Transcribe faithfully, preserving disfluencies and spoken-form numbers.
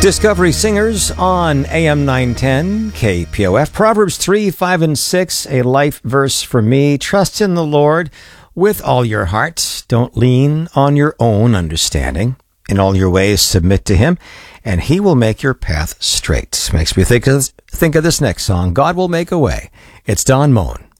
Discovery Singers on A M nine ten K P O F. Proverbs three, five, and six, a life verse for me. Trust in the Lord with all your heart. Don't lean on your own understanding. In all your ways, submit to Him, and He will make your path straight. Makes me think of, think of this next song, God Will Make a Way. It's Don Moen.